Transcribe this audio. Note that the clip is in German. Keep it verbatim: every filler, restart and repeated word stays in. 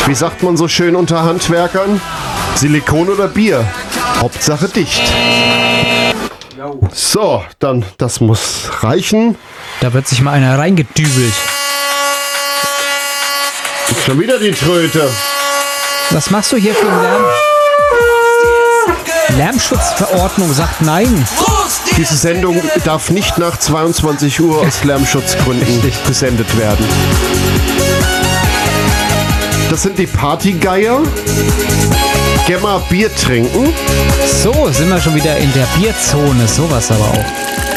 Wie sagt man so schön unter Handwerkern? Silikon oder Bier? Hauptsache dicht. So, dann, das muss reichen. Da wird sich mal einer reingedübelt. Schon wieder die Tröte. Was machst du hier für einen Lärm? Lärmschutzverordnung sagt nein. Diese Sendung darf nicht nach zweiundzwanzig Uhr aus Lärmschutzgründen Richtig. gesendet werden. Das sind die Partygeier. Geh mal Bier trinken. So, sind wir schon wieder in der Bierzone. Sowas aber auch.